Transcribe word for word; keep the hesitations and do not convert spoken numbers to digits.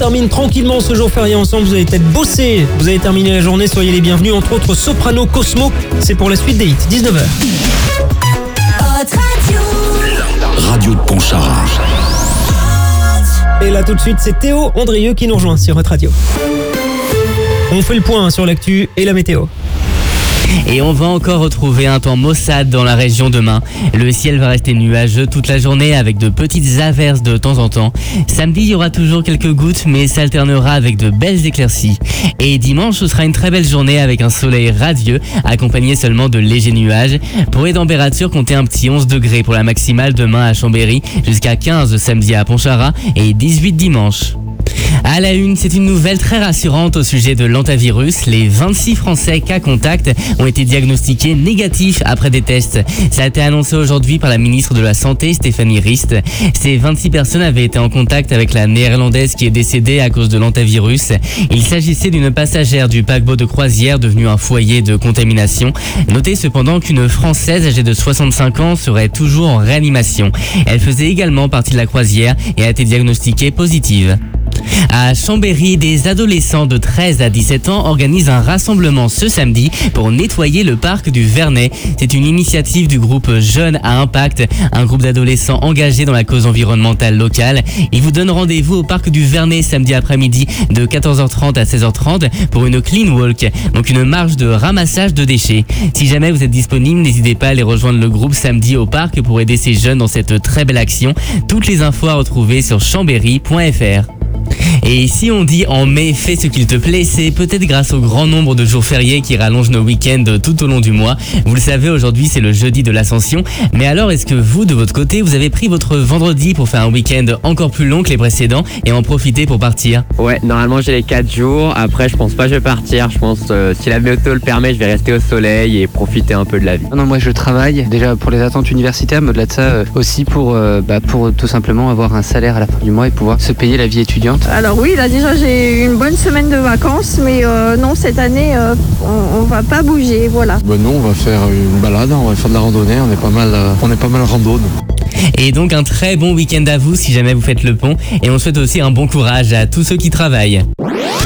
termine tranquillement ce jour férié ensemble. Vous avez peut-être bossé, vous avez terminé la journée, soyez les bienvenus. Entre autres, Soprano, Cosmo, c'est pour la suite des hits, dix-neuf heures. Radio de Pontcharra. Et là tout de suite, c'est Théo Andrieux qui nous rejoint sur Hot Radio. On fait le point sur l'actu et la météo. Et on va encore retrouver un temps maussade dans la région demain. Le ciel va rester nuageux toute la journée avec de petites averses de temps en temps. Samedi, il y aura toujours quelques gouttes, mais s'alternera avec de belles éclaircies. Et dimanche, ce sera une très belle journée avec un soleil radieux, accompagné seulement de légers nuages. Pour les températures, comptez un petit onze degrés pour la maximale demain à Chambéry, jusqu'à quinze samedi à Pontcharra et dix-huit dimanche. À la une, c'est une nouvelle très rassurante au sujet de l'hantavirus. Les vingt-six Français cas contact ont été diagnostiqués négatifs après des tests. Ça a été annoncé aujourd'hui par la ministre de la Santé, Stéphanie Rist. Ces vingt-six personnes avaient été en contact avec la néerlandaise qui est décédée à cause de l'hantavirus. Il s'agissait d'une passagère du paquebot de croisière devenue un foyer de contamination. Notez cependant qu'une Française âgée de soixante-cinq ans serait toujours en réanimation. Elle faisait également partie de la croisière et a été diagnostiquée positive. À Chambéry, des adolescents de treize à dix-sept ans organisent un rassemblement ce samedi pour nettoyer le parc du Vernet. C'est une initiative du groupe Jeunes à Impact, un groupe d'adolescents engagés dans la cause environnementale locale. Ils vous donnent rendez-vous au parc du Vernet samedi après-midi de quatorze heures trente à seize heures trente pour une clean walk, donc une marche de ramassage de déchets. Si jamais vous êtes disponible, n'hésitez pas à aller rejoindre le groupe samedi au parc pour aider ces jeunes dans cette très belle action. Toutes les infos à retrouver sur chambéry point f r. Et si on dit en mai, fais ce qu'il te plaît, c'est peut-être grâce au grand nombre de jours fériés qui rallongent nos week-ends tout au long du mois. Vous le savez, aujourd'hui c'est le jeudi de l'Ascension. Mais alors, est-ce que vous, de votre côté, vous avez pris votre vendredi pour faire un week-end encore plus long que les précédents et en profiter pour partir? Ouais, normalement j'ai les quatre jours. Après, je pense pas que je vais partir. Je pense euh, si la météo le permet, je vais rester au soleil et profiter un peu de la vie. Non, moi je travaille déjà pour les attentes universitaires, mais au-delà de ça euh, aussi pour, euh, bah, pour tout simplement avoir un salaire à la fin du mois et pouvoir se payer la vie étudiante. Alors oui, là déjà j'ai eu une bonne semaine de vacances, mais euh, non, cette année euh, on, on va pas bouger, voilà. Ben non, on va faire une balade, on va faire de la randonnée, on est pas mal, euh, on est pas mal rando. Et donc un très bon week-end à vous si jamais vous faites le pont, et on souhaite aussi un bon courage à tous ceux qui travaillent.